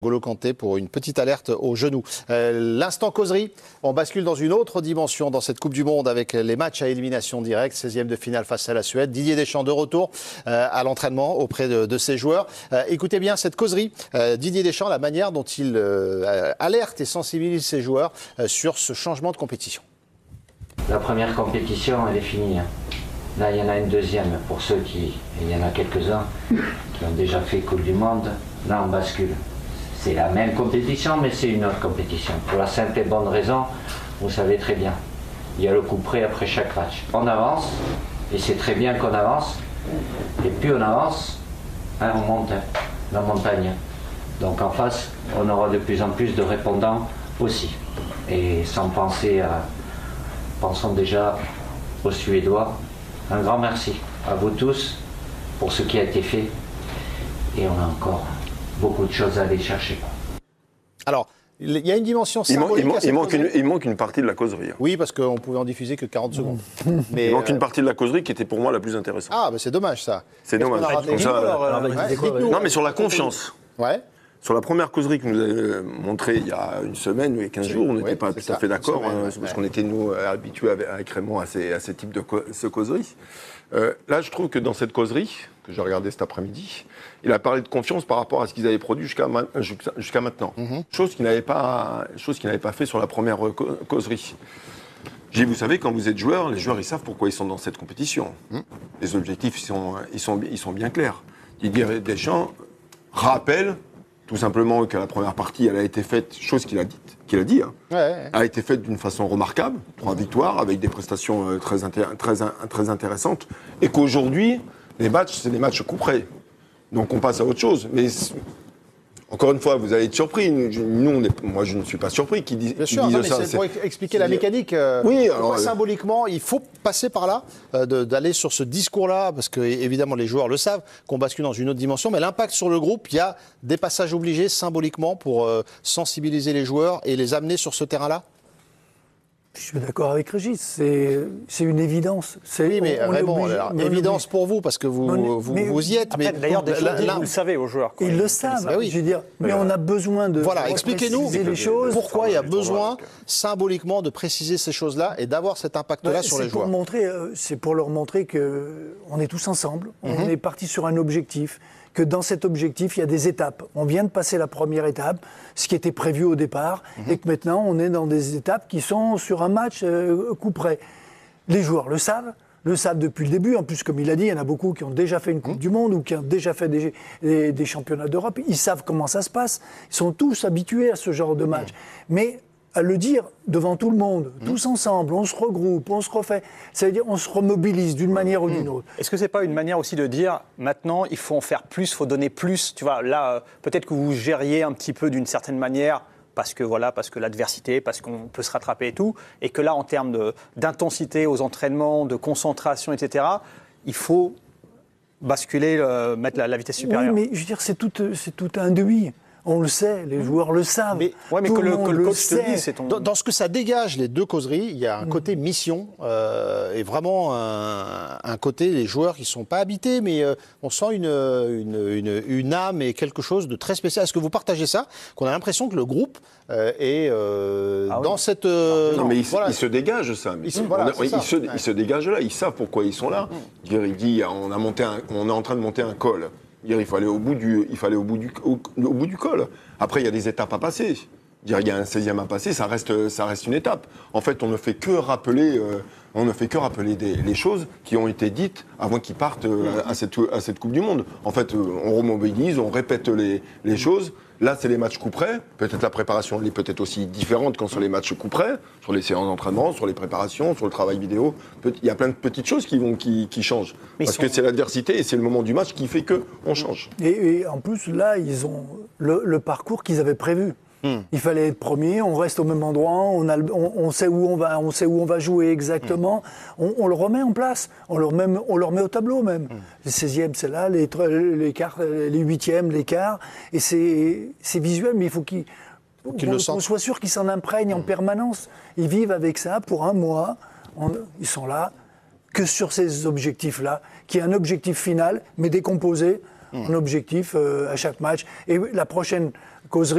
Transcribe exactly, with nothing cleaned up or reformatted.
N'Golo Kanté pour une petite alerte au genou. Euh, l'instant causerie, on bascule dans une autre dimension dans cette Coupe du Monde avec les matchs à élimination directe, seizième de finale face à la Suède. Didier Deschamps de retour euh, à l'entraînement auprès de, de ses joueurs. Euh, écoutez bien cette causerie. Euh, Didier Deschamps, la manière dont il euh, alerte et sensibilise ses joueurs euh, sur ce changement de compétition. La première compétition, elle est finie. Là, il y en a une deuxième pour ceux qui, et il y en a quelques-uns qui ont déjà fait Coupe du Monde. Là, on bascule. C'est la même compétition, mais c'est une autre compétition. Pour la simple et bonne raison, vous savez très bien, il y a le coup près après chaque match. On avance, et c'est très bien qu'on avance, et plus on avance, hein, on monte hein, la montagne. Donc en face, on aura de plus en plus de répondants aussi. Et sans penser à... Pensons déjà aux Suédois. Un grand merci à vous tous pour ce qui a été fait, et on a encore beaucoup de choses à aller chercher. Alors, il y a une dimension symbolique. Il, man, il, man, il, manque une, il manque une partie de la causerie. Oui, parce qu'on pouvait en diffuser que quarante secondes. Mais il manque euh... une partie de la causerie qui était pour moi la plus intéressante. Ah, mais c'est dommage ça. C'est dommage. Comme ça, alors, alors, ouais. quoi, ouais. Non, mais sur la confiance. Ouais. Sur la première causerie que vous nous avez montrée il y a une semaine ou quinze jours, on n'était ouais, pas tout à fait d'accord, hein, ouais. parce qu'on était, nous, habitués avec, avec Raymond à ces, à ces types de co- ce causeries. Euh, là, je trouve que dans cette causerie, que j'ai regardée cet après-midi, il a parlé de confiance par rapport à ce qu'ils avaient produit jusqu'à, ma- jusqu'à maintenant. Mm-hmm. Chose qu'il n'avait pas, chose qu'il n'avait pas fait sur la première co- causerie. J'ai, vous savez, quand vous êtes joueur, les joueurs, ils savent pourquoi ils sont dans cette compétition. Mm. Les objectifs, ils sont, ils, sont, ils sont bien clairs. Didier Deschamps rappelle tout simplement que la première partie, elle a été faite, chose qu'il a dit, qu'il a dit, hein, ouais, ouais. a été faite d'une façon remarquable, trois victoires avec des prestations euh, très, intér- très, très intéressantes, et qu'aujourd'hui, les matchs, c'est des matchs coup près. Donc on passe à autre chose. Mais encore une fois, vous allez être surpris. Nous, on est, moi, je ne suis pas surpris qu'ils disent, Bien sûr, disent non, mais ça. c'est C'est pour expliquer la mécanique. Euh, oui, alors, symboliquement, il faut passer par là, euh, de, d'aller sur ce discours-là, parce que évidemment les joueurs le savent, qu'on bascule dans une autre dimension. Mais l'impact sur le groupe, il y a des passages obligés symboliquement pour euh, sensibiliser les joueurs et les amener sur ce terrain-là. Je suis d'accord avec Régis, c'est, c'est une évidence. C'est, oui, mais vraiment, évidence pour vous, parce que vous, on, vous, mais, vous y êtes. Après, mais d'ailleurs, des choses, vous le savez aux joueurs. Ils le savent, bah oui. je veux dire, mais, mais on a besoin de voilà, expliquez-nous les choses. Pourquoi il y a besoin, symboliquement, de préciser ces choses-là et d'avoir cet impact-là bah, sur les pour joueurs. Montrer, c'est pour leur montrer qu'on est tous ensemble, on mm-hmm. est parti sur un objectif, que dans cet objectif, il y a des étapes. On vient de passer la première étape, ce qui était prévu au départ, mmh. et que maintenant, on est dans des étapes qui sont sur un match euh, coup près. Les joueurs le savent, le savent depuis le début. En plus, comme il a dit, il y en a beaucoup qui ont déjà fait une Coupe mmh. du Monde ou qui ont déjà fait des, des, des championnats d'Europe. Ils savent comment ça se passe. Ils sont tous habitués à ce genre de match. Mmh. Mais à le dire devant tout le monde, mmh. tous ensemble, on se regroupe, on se refait. Ça veut dire on se remobilise d'une manière ou d'une autre. Est-ce que c'est pas une manière aussi de dire maintenant il faut en faire plus, il faut donner plus? Tu vois, là, euh, peut-être que vous gériez un petit peu d'une certaine manière parce que voilà, parce que l'adversité, parce qu'on peut se rattraper et tout, et que là, en termes de, d'intensité aux entraînements, de concentration, et cetera, il faut basculer, euh, mettre la, la vitesse supérieure. Oui, mais je veux dire, c'est tout, c'est tout induit. On le sait, les joueurs le savent. Mais, ouais, mais tout que le, le, que le coach le te dit, c'est ton... Dans, dans ce que ça dégage, les deux causeries, il y a un côté mission euh, et vraiment un, un côté, les joueurs qui ne sont pas habités, mais euh, on sent une, une, une, une âme et quelque chose de très spécial. Est-ce que vous partagez ça? Qu'on a l'impression que le groupe euh, est euh, ah, dans oui. cette... Euh, non, mais il, voilà. il se dégage, ça. Il, se, voilà, on a, il, se, ouais. il se dégage là, ils savent pourquoi ils sont là. Mmh. Il dit, on, a monté un, on est en train de monter un col. Il faut aller au bout du, il faut aller au bout du, au, au bout du col. Après, il y a des étapes à passer. Il y a un seizième à passer, ça reste, ça reste une étape. En fait, on ne fait que rappeler, euh, on ne fait que rappeler des, les choses qui ont été dites avant qu'ils partent euh, à, cette, à cette Coupe du Monde. En fait, euh, on remobilise, on répète les, les choses. Là, c'est les matchs coup près. Peut-être la préparation, elle est peut-être aussi différente quand sur les matchs coup près, sur les séances d'entraînement, sur les préparations, sur le travail vidéo. Il y a plein de petites choses qui, vont, qui, qui changent. Mais Parce sont... que c'est l'adversité et c'est le moment du match qui fait qu'on change. Et, et en plus, là, ils ont le, le parcours qu'ils avaient prévu. Hmm. Il fallait être premier, on reste au même endroit, on, a, on, on, sait où on, va, on sait où on va jouer exactement, hmm. on, on le remet en place, on le remet, on le remet au tableau même. Hmm. Les seizièmes, c'est là, les, les, quarts, les huitièmes, les quarts, et c'est, c'est visuel, mais il faut qu'il, faut qu'il qu'on, qu'on soit sûr qu'ils s'en imprègnent hmm. en permanence. Ils vivent avec ça pour un mois, on, ils sont là, que sur ces objectifs-là, qui est un objectif final, mais décomposé, mmh. en objectif euh, à chaque match. Et la prochaine causerie